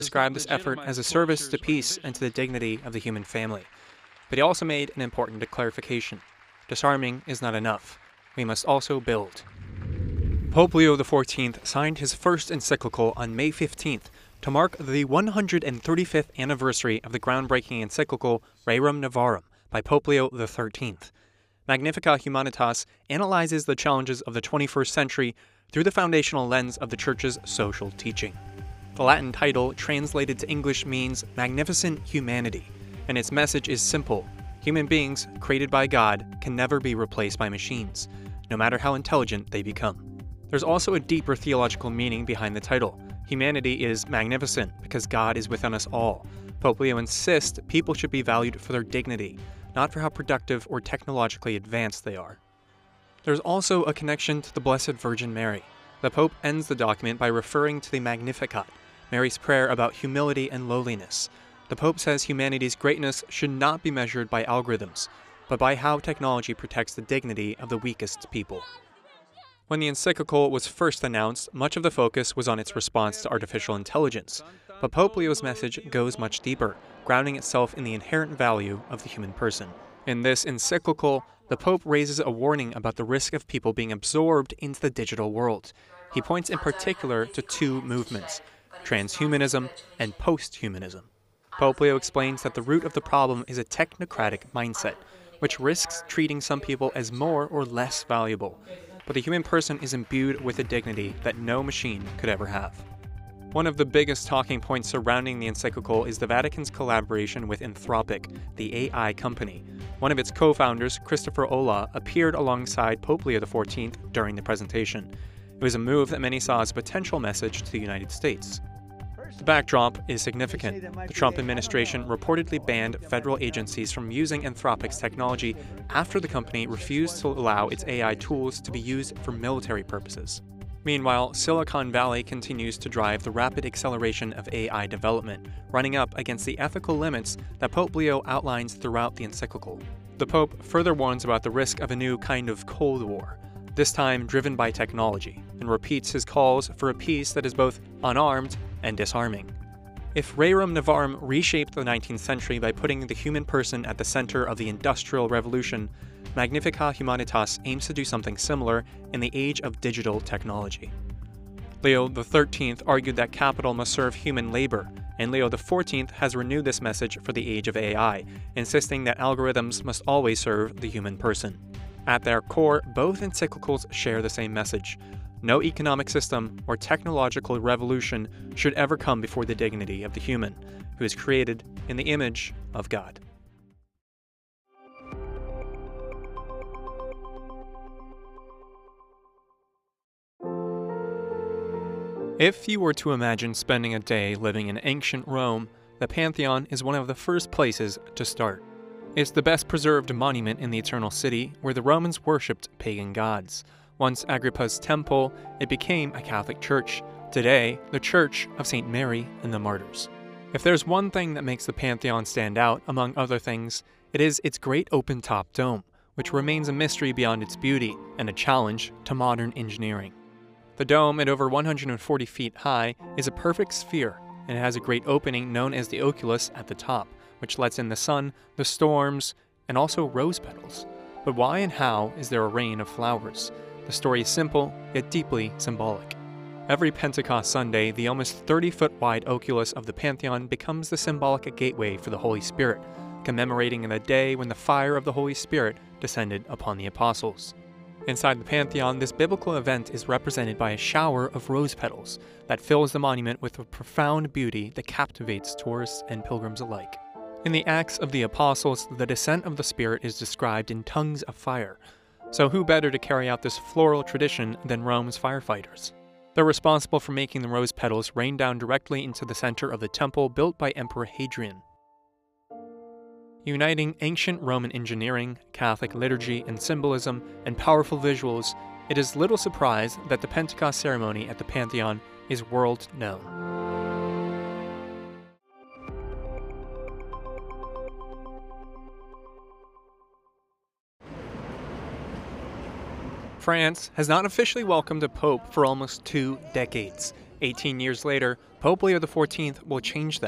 described this effort as a service to peace and to the dignity of the human family. But he also made an important clarification. Disarming is not enough. We must also build. Pope Leo XIV signed his first encyclical on May 15th to mark the 135th anniversary of the groundbreaking encyclical Rerum Novarum by Pope Leo XIII. Magnificat Humanitas analyzes the challenges of the 21st century through the foundational lens of the Church's social teaching. The Latin title, translated to English, means Magnificent Humanity, and its message is simple. Human beings, created by God, can never be replaced by machines, no matter how intelligent they become. There's also a deeper theological meaning behind the title. Humanity is magnificent because God is within us all. Pope Leo insists people should be valued for their dignity, not for how productive or technologically advanced they are. There's also a connection to the Blessed Virgin Mary. The Pope ends the document by referring to the Magnificat, Mary's prayer about humility and lowliness. The Pope says humanity's greatness should not be measured by algorithms, but by how technology protects the dignity of the weakest people. When the encyclical was first announced, much of the focus was on its response to artificial intelligence, but Pope Leo's message goes much deeper, grounding itself in the inherent value of the human person. In this encyclical, the Pope raises a warning about the risk of people being absorbed into the digital world. He points in particular to two movements, transhumanism and posthumanism. Pope Leo explains that the root of the problem is a technocratic mindset, which risks treating some people as more or less valuable. But the human person is imbued with a dignity that no machine could ever have. One of the biggest talking points surrounding the encyclical is the Vatican's collaboration with Anthropic, the AI company. One of its co-founders, Christopher Olah, appeared alongside Pope Leo XIV during the presentation. It was a move that many saw as a potential message to the United States. The backdrop is significant. The Trump administration reportedly banned federal agencies from using Anthropic's technology after the company refused to allow its AI tools to be used for military purposes. Meanwhile, Silicon Valley continues to drive the rapid acceleration of AI development, running up against the ethical limits that Pope Leo outlines throughout the encyclical. The Pope further warns about the risk of a new kind of Cold War, this time driven by technology, and repeats his calls for a peace that is both unarmed and disarming. If Rerum Novarum reshaped the 19th century by putting the human person at the center of the Industrial Revolution, Magnificat Humanitas aims to do something similar in the age of digital technology. Leo XIII argued that capital must serve human labor, and Leo XIV has renewed this message for the age of AI, insisting that algorithms must always serve the human person. At their core, both encyclicals share the same message. No economic system or technological revolution should ever come before the dignity of the human, who is created in the image of God. If you were to imagine spending a day living in ancient Rome, the Pantheon is one of the first places to start. It's the best preserved monument in the Eternal City, where the Romans worshipped pagan gods. Once Agrippa's temple, it became a Catholic church. Today, the Church of St. Mary and the Martyrs. If there's one thing that makes the Pantheon stand out, among other things, it is its great open-top dome, which remains a mystery beyond its beauty and a challenge to modern engineering. The dome, at over 140 feet high, is a perfect sphere, and it has a great opening known as the oculus at the top, which lets in the sun, the storms, and also rose petals. But why and how is there a rain of flowers? The story is simple, yet deeply symbolic. Every Pentecost Sunday, the almost 30-foot wide oculus of the Pantheon becomes the symbolic gateway for the Holy Spirit, commemorating the day when the fire of the Holy Spirit descended upon the apostles. Inside the Pantheon, this biblical event is represented by a shower of rose petals that fills the monument with a profound beauty that captivates tourists and pilgrims alike. In the Acts of the Apostles, the descent of the Spirit is described in tongues of fire. So who better to carry out this floral tradition than Rome's firefighters? They're responsible for making the rose petals rain down directly into the center of the temple built by Emperor Hadrian. Uniting ancient Roman engineering, Catholic liturgy and symbolism, and powerful visuals, it is little surprise that the Pentecost ceremony at the Pantheon is world-known. France has not officially welcomed a pope for almost 2 decades. 18 years later, Pope Leo XIV will change that.